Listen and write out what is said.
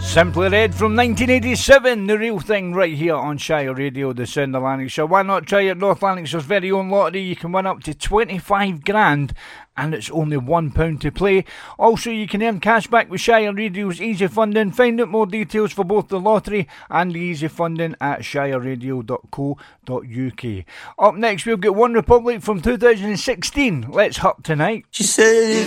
Simply Red from 1987, the real thing right here on Shire Radio, the Sound of Lanarkshire. Why not try your North Lanarkshire's very own lottery? You can win up to 25 grand and it's only £1 to play. Also, you can earn cash back with Shire Radio's Easy Funding. Find out more details for both the lottery and the Easy Funding at shireradio.co.uk. Up next, we've got One Republic from 2016. Let's Hurt Tonight. She said